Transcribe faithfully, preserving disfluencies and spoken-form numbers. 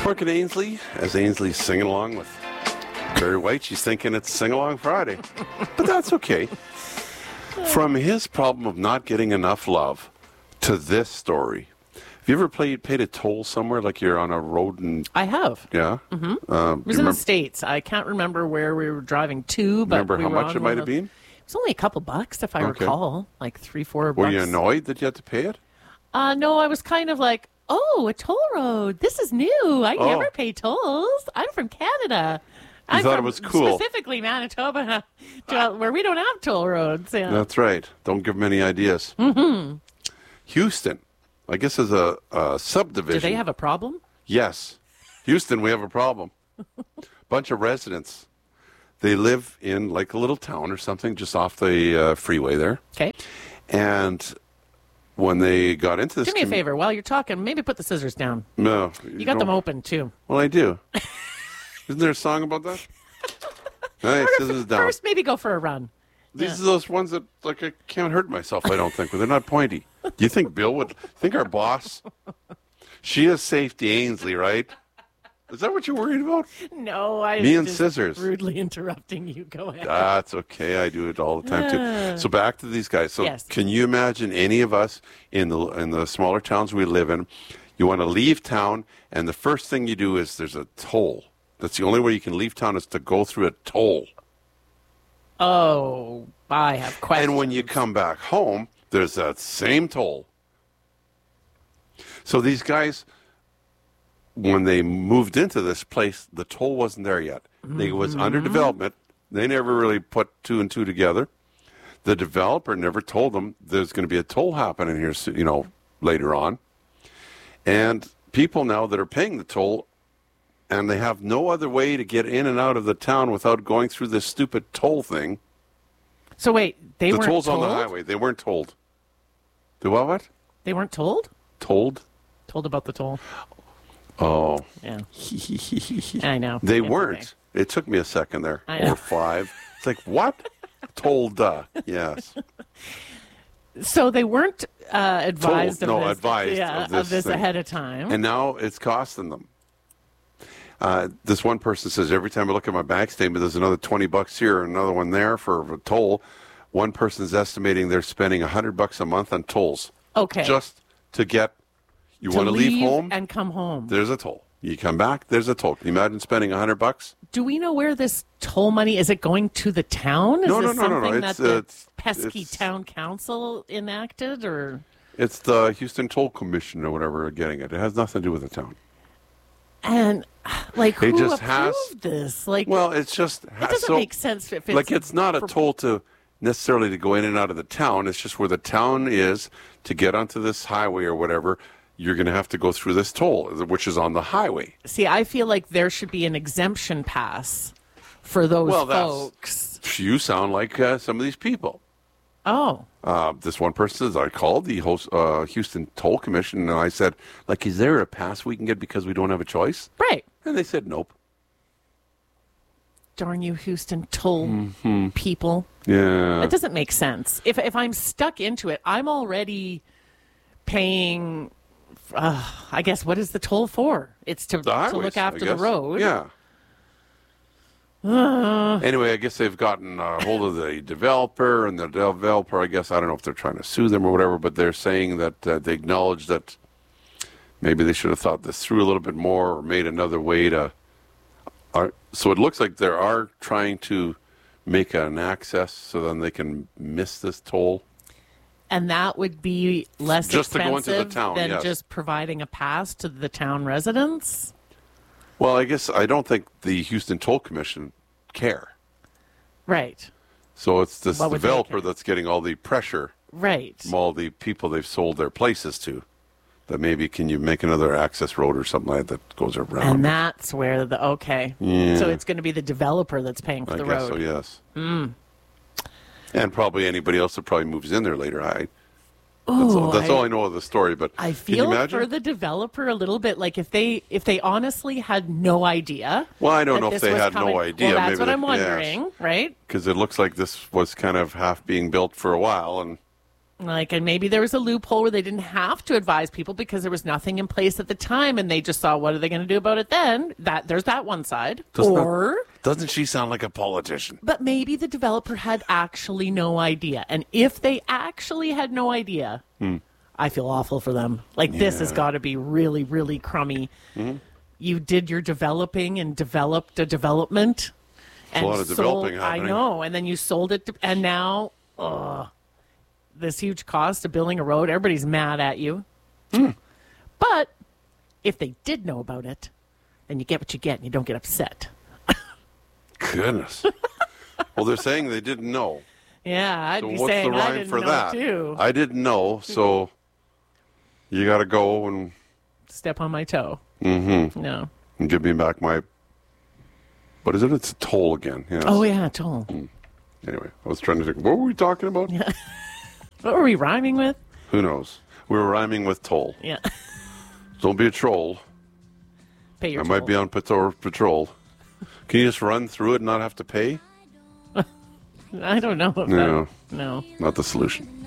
Brooke and Ainsley, as Ainsley's singing along with Barry White, she's thinking it's Sing Along Friday. But that's okay. From his problem of not getting enough love to this story. Have you ever played, paid a toll somewhere, like you're on a road and... I have. Yeah? Mm-hmm. Um, it was in the States. I can't remember where we were driving to, but remember we how were much on it might one have of- been? It was only a couple bucks, if I Okay. recall. Like three, four Were bucks. you annoyed that you had to pay it? Uh, no, I was kind of like, oh, a toll road. This is new. I Oh. never pay tolls. I'm from Canada. You I'm thought it from was cool. Specifically Manitoba, to- where we don't have toll roads. Yeah. That's right. Don't give them any ideas. Mm-hmm. Houston, I guess, is a, a subdivision. Do they have a problem? Yes. Houston, we have a problem. Bunch of residents. They live in like a little town or something just off the uh, freeway there. Okay. And when they got into this... Do me a commu- favor. While you're talking, maybe put the scissors down. No. You got them open, too. Well, I do. Isn't there a song about that? Nice, scissors down. First, maybe go for a run. These Yeah. are those ones that, like, I can't hurt myself, I don't think, but they're not pointy. Do you think Bill would, think our boss, she has safety Ainsley, right? Is that what you're worried about? No, I Me was and just scissors. rudely interrupting you. Go ahead. That's okay. I do it all the time too. So back to these guys. So Yes. can you imagine any of us in the in the smaller towns we live in? You want to leave town, and the first thing you do is there's a toll. That's the only way you can leave town is to go through a toll. Oh, I have questions. And when you come back home, there's that same toll. So these guys, when they moved into this place, the toll wasn't there yet. It was under development. They never really put two and two together. The developer never told them there's going to be a toll happening here, so- you know, later on. And people now that are paying the toll, and they have no other way to get in and out of the town without going through this stupid toll thing. So wait, they The weren't toll's told? on the highway. They weren't told. The what? What? They weren't told? Told? Told about the toll. Oh. Yeah. I know. They It's weren't. okay. It took me a second there. I know. Or five. It's like, what? Told, uh, yes. So they weren't uh, advised Told, of no, this, advised yeah, of this thing. ahead of time. And now it's costing them. Uh, this one person says, every time I look at my bank statement, there's another twenty bucks here, another one there for a toll. One person's estimating they're spending one hundred bucks a month on tolls. Okay. Just to get, you to want to leave home, and come home. there's a toll. You come back, there's a toll. Can you imagine spending one hundred bucks? Do we know where this toll money is? It going to the town? Is No, no, this no, no, no. something It's, that the uh, it's- pesky it's- town council enacted, or It's the Houston Toll Commission or whatever are getting it. It has nothing to do with the town. and like It who just approved has- this? Like, Well, it's just... it doesn't so, make sense if it's like, it's not a for- toll to necessarily to go in and out of the town. It's just where the town is to get onto this highway or whatever. You're going to have to go through this toll, which is on the highway. See, I feel like there should be an exemption pass for those Well, that's- folks. You sound like uh, some of these people. Oh, Uh, this one person says, I called the host, uh, Houston Toll Commission, and I said, like, is there a pass we can get because we don't have a choice? right. And they said, nope. Darn you, Houston toll Mm-hmm. people. Yeah. It doesn't make sense. If if I'm stuck into it, I'm already paying. Uh, I guess what is the toll for? It's to, The to highways, look I after the guess. road. Yeah. Anyway, I guess they've gotten a hold of the developer, and the developer, I guess, I don't know if they're trying to sue them or whatever, but they're saying that uh, they acknowledge that maybe they should have thought this through a little bit more or made another way to. Are, so it looks like they are trying to make an access so then they can miss this toll. And that would be less Just to go expensive into the town, than yes. just providing a pass to the town residents. Well, I guess I don't think the Houston Toll Commission care. Right. So it's this What would they developer care? that's getting all the pressure Right. from all the people they've sold their places to. That maybe can you make another access road or something like that that goes around. And that's where the okay. Yeah. So it's going to be the developer that's paying for I the guess road. so, yes. Mm. And probably anybody else that probably moves in there later. I, that's all, Ooh, that's I- all I know of the story. But I can you feel imagine? for the developer a little bit like if they if they honestly had no idea. Well, I don't that know if this they was had coming- no idea. Well, that's Maybe what they- I'm yes. wondering, right? Because it looks like this was kind of half being built for a while, and Like, and maybe there was a loophole where they didn't have to advise people because there was nothing in place at the time, and they just saw, what are they going to do about it then? That there's that one side. Doesn't or, that, doesn't she sound like a politician? but maybe the developer had actually no idea, and if they actually had no idea, hmm. I feel awful for them. Like, this Yeah. has got to be really, really crummy. Mm-hmm. You did your developing and developed a development. There's a lot of sold- developing I happening. know, and then you sold it, to, and now, ugh. This huge cost of building a road. Everybody's mad at you. Mm. But if they did know about it, then you get what you get and you don't get upset. Goodness. Well, they're saying they didn't know. Yeah, I'd So be what's saying the I rhyme didn't for know that? too. I didn't know, so you got to go and, Step on my toe. mm-hmm, No. and give me back my. What is it? It's a toll again. Yes. Oh, yeah, toll. Anyway, I was trying to think. What were we talking about? Yeah. What were we rhyming with? Who knows? We were rhyming with toll. Yeah. Don't be a troll. Pay your I toll. might be on patrol. patrol. Can you just run through it and not have to pay? I don't know if No. that. No. Not the solution.